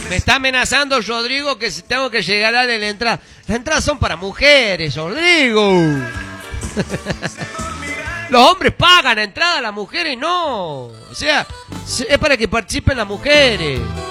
Me está amenazando Rodrigo que tengo que llegar a la entrada. Las entradas son para mujeres, Rodrigo. Los hombres pagan la entrada, las mujeres no. O sea, es para que participen las mujeres.